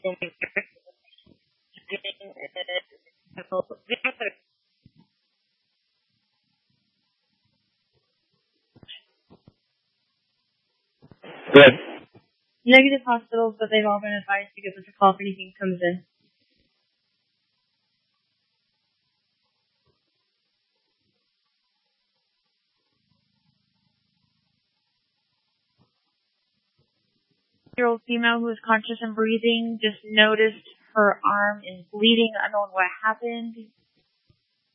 Good. Negative hospitals, but they've all been advised to give us a call if anything comes in. Year-old female who is conscious and breathing, just noticed her arm is bleeding. I don't know what happened.